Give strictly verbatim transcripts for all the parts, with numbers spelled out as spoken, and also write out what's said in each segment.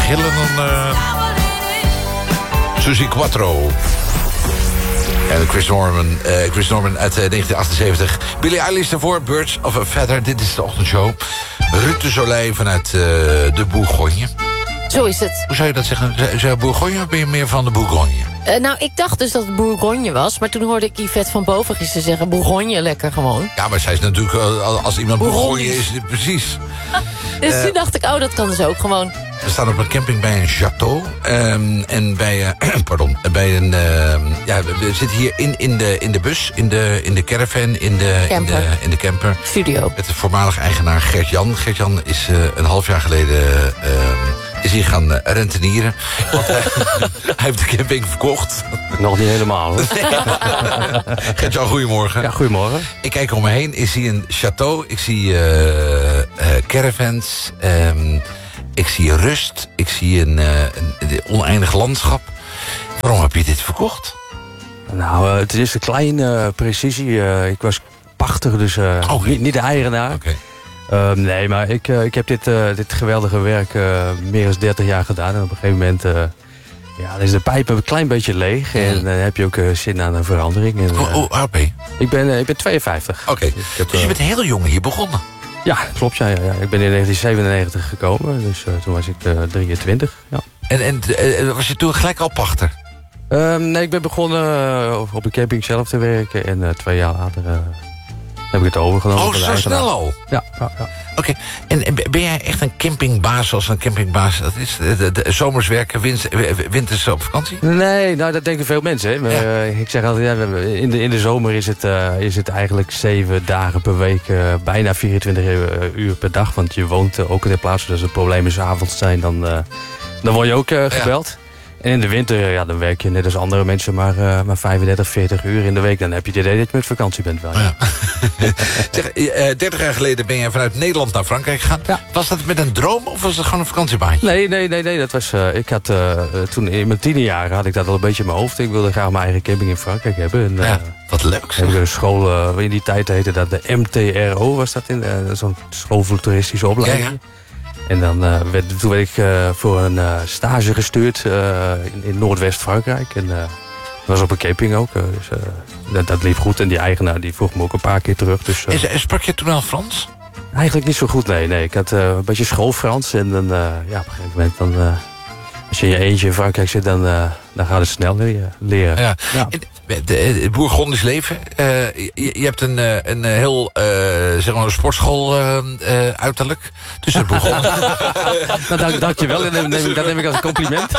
gillen dan... Uh... Suzy Quattro. En Chris Norman, uh, Chris Norman uit uh, negentien achtenzeventig. Billie Eilish daarvoor, Birds of a Feather. Dit is de ochtendshow. Ruud de Soleil vanuit uh, de Bourgogne. Zo is het. Hoe zou je dat zeggen? Zou je Bourgogne of ben je meer van de Bourgogne? Uh, nou, ik dacht dus dat het Bourgogne was. Maar toen hoorde ik Yvette van Bovengissen zeggen... Bourgogne, lekker gewoon. Ja, maar zij is natuurlijk... Uh, als iemand Bourgogne is, precies. Dus uh, toen dacht ik, oh, dat kan dus ook gewoon. We staan op een camping bij een château. Um, en bij, uh, pardon, bij een... Uh, ja, we zitten hier in, in, de, in de bus, in de, in de caravan, in de, in de, in de camper. Studio. Met de voormalige eigenaar Gert-Jan. Gert-Jan is uh, een half jaar geleden... Uh, is hier gaan uh, rentenieren. Want hij, hij heeft de camping verkocht. Nog niet helemaal, hoor. Gert-Jan, goedemorgen. Ja, goedemorgen. Ik kijk om me heen. Ik zie een château. Ik zie uh, uh, caravans. Um, ik zie rust. Ik zie een, uh, een oneindig landschap. Waarom heb je dit verkocht? Nou, uh, het is een kleine precisie. Uh, ik was pachter, dus uh, oh, niet, niet de eigenaar. Okay. Uh, nee, maar ik, uh, ik heb dit, uh, dit geweldige werk uh, meer dan dertig jaar gedaan. En op een gegeven moment uh, ja, dan is de pijp een klein beetje leeg. En dan uh, heb je ook uh, zin aan een verandering. En, uh, oh, oh, oud ben je? Ik ben, uh, ik ben tweeënfijftig. Oké, okay. dus, dus je bent heel jong hier begonnen? Ja, klopt. Ja, ja, ja. Ik ben in negentien zevenennegentig gekomen. Dus uh, toen was ik uh, drieëntwintig. Ja. En, en uh, was je toen gelijk al pachter? Uh, nee, ik ben begonnen uh, op de camping zelf te werken. En uh, twee jaar later... Uh, heb ik het overgenomen. Oh, zo snel al? Ja. ja, ja. Oké, okay. en, en ben jij echt een campingbaas zoals een campingbaas? Dat is de, de, de zomers werken, winters, winters op vakantie? Nee, nou dat denken veel mensen. Hè. Maar, ja. uh, ik zeg altijd, ja, in, de, in de zomer is het, uh, is het eigenlijk zeven dagen per week, uh, bijna vierentwintig uur per dag. Want je woont uh, ook in de plaats, dus als er problemen 's avonds zijn, dan, uh, dan word je ook uh, gebeld. Ja. En in de winter, ja, dan werk je net als andere mensen maar, uh, maar vijfendertig, veertig uur in de week. Dan heb je het idee dat je met vakantie bent wel. Ja. Zeg, uh, dertig jaar geleden ben je vanuit Nederland naar Frankrijk gegaan. Ja. Was dat met een droom of was het gewoon een vakantiebaantje? Nee, nee, nee, nee. Dat was, uh, ik had, uh, toen in mijn tienenjaren had ik dat al een beetje in mijn hoofd. Ik wilde graag mijn eigen camping in Frankrijk hebben. En, uh, ja, wat leuk. Heb ik een school, uh, in die tijd heette dat de M T R O, was dat in uh, zo'n school voor toeristische opleiding. Ja, ja. En dan uh, werd, toen werd ik uh, voor een uh, stage gestuurd uh, in, in Noordwest-Frankrijk. En uh, dat was op een camping ook. Uh, dus, uh, dat, dat liep goed. En die eigenaar die vroeg me ook een paar keer terug. Dus, uh, en sprak je toen al Frans? Eigenlijk niet zo goed, nee. nee. Ik had uh, een beetje schoolfrans. En dan, uh, ja, op een gegeven moment, dan, uh, als je in je eentje in Frankrijk zit, dan, uh, dan gaat het snel leren. Ja. Ja. Het Bourgondisch leven. Uh, je, je hebt een, een heel uh, zeg maar een sportschool uh, uh, uiterlijk. Dus het Bourgondisch. nou, dank, dank je wel. Dat neem, neem, dat neem ik als een compliment.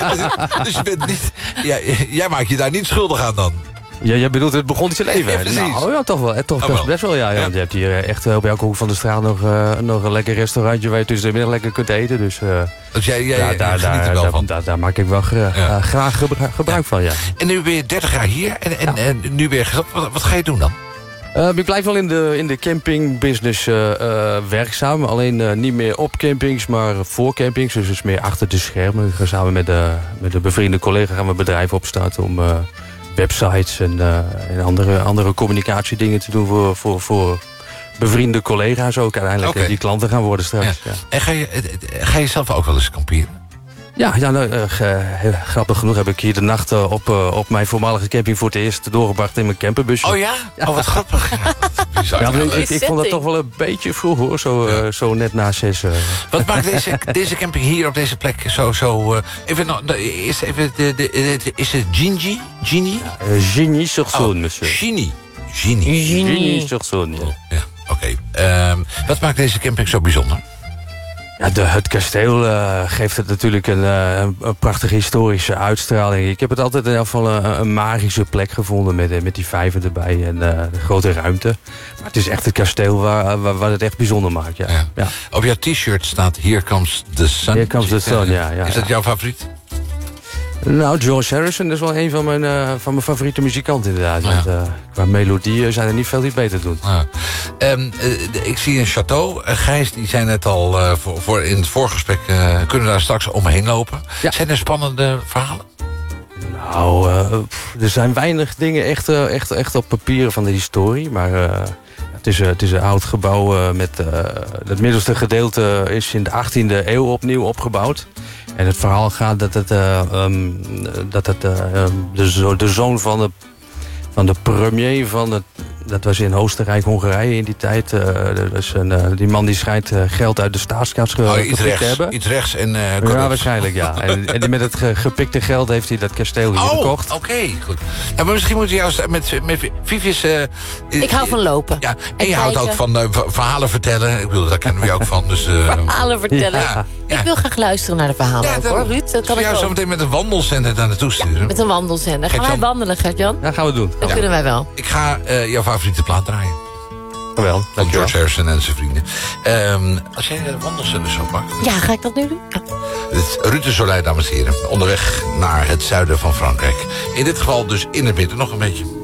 dus je bent niet, ja, jij maakt je daar niet schuldig aan dan? Ja, jij bedoelt het Bourgondische leven? Ja, precies. Nou, ja, toch wel. Toch oh, best, wel. best wel, ja. ja. Want je hebt hier echt op elke hoek van de straat nog, uh, nog een lekker restaurantje waar je tussen de middag lekker kunt eten. Dus, uh, dus jij, jij ja, daar, geniet er wel daar, van? Daar, daar maak ik wel gra ja. uh, graag gebruik, gebruik ja. van, ja. En nu ben je dertig jaar hier en, en, ja. en nu ben je gestopt. Wat, wat ga je doen dan? Uh, ik blijf wel in de, in de campingbusiness uh, uh, werkzaam. Alleen uh, niet meer op campings, maar voor campings. Dus het is meer achter de schermen. We gaan samen met de, met de bevriende collega gaan we bedrijven opstarten om... Uh, websites en, uh, en andere, andere communicatiedingen te doen voor, voor, voor bevriende collega's ook uiteindelijk. Okay. Die klanten gaan worden straks. Ja. Ja. En ga je, ga je zelf ook wel eens kamperen? Ja, ja nou, uh, heel grappig genoeg heb ik hier de nacht uh, op, uh, op mijn voormalige camping voor het eerst doorgebracht in mijn camperbusje. Oh ja? ja. Oh, wat grappig. Ja, ja, ik, ik, ik vond dat toch wel een beetje vroeg hoor, zo, uh, zo net na zes. Uh. Wat maakt deze, deze camping hier op deze plek zo... zo uh, even, no, is, even de, de, de, is het Gingy? Ginny? Uh, Gigny-sur-Saône, oh, monsieur. Ginny. Ginny. Gigny-sur-Saône, ja. ja Oké. Okay. Um, wat maakt deze camping zo bijzonder? Ja, de, het kasteel uh, geeft het natuurlijk een, uh, een prachtige historische uitstraling. Ik heb het altijd in ieder geval een, een magische plek gevonden met, met die vijver erbij en uh, de grote ruimte. Maar het is echt het kasteel waar, waar, waar het echt bijzonder maakt. Ja. Ja. Ja. Op jouw t-shirt staat Here Comes the Sun. Here Comes the Sun, ja. ja is dat ja. jouw favoriet? Nou, George Harrison is wel een van mijn, uh, van mijn favoriete muzikanten inderdaad. Ja. Want, uh, qua melodieën zijn er niet veel die het beter doen. Ja. Um, uh, ik zie een château. Uh, Gijs, die zei net al uh, voor, voor in het voorgesprek... Uh, kunnen we daar straks omheen lopen. Ja. Zijn er spannende verhalen? Nou, uh, pff, er zijn weinig dingen echt, uh, echt, echt op papier van de historie. Maar uh, het, is, uh, het is een oud gebouw uh, met... Uh, het middelste gedeelte is in de achttiende eeuw opnieuw opgebouwd. En het verhaal gaat dat het, uh, um, dat het uh, de, zo, de zoon van de, van de premier van het... Dat was in Oostenrijk, Hongarije in die tijd. Uh, dus een, uh, die man die schijnt uh, geld uit de staatskas oh, gepikt te rechts, hebben. Iets rechts en uh, ja, waarschijnlijk, ja. En, en met het ge, gepikte geld heeft hij dat kasteel hier oh, gekocht. oké, okay, goed. Ja, maar misschien moeten we juist met, met Vivius... Uh, ik hou van lopen. Ja, en, en je houdt ook van uh, verhalen vertellen. Ik bedoel, daar kennen we je ook van. Dus, uh, verhalen vertellen? Ja, ja. Ik wil graag luisteren naar de verhalen ja, ook, hoor, Ruud. Dat kan ik jou zo meteen met een wandelzender daar naartoe sturen. Ja, met een wandelzender. Gaan wij wandelen, Gert-Jan? Ja, gaan we doen. Dat ja. kunnen wij wel. Ik ga uh, jouw favoriete plaat draaien. Wel, van George Harrison en zijn vrienden. Um, als jij de wandelzender zo pakt. Ja, ga ik dat nu doen? Ja. Het is Ruud de Soleil, dames en heren. Onderweg naar het zuiden van Frankrijk. In dit geval dus in het midden nog een beetje.